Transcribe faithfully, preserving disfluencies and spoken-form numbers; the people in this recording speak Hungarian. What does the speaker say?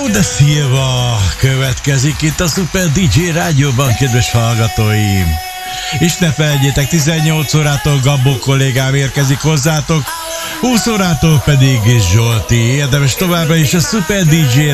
De Silva következik itt a Super dé dzsé Rádióban, kedves hallgatóim! És ne felejtjétek, tizennyolc órától Gabó kollégám érkezik hozzátok, húsz órától pedig Zsolti. Érdemes továbbra is a Super dé dzsé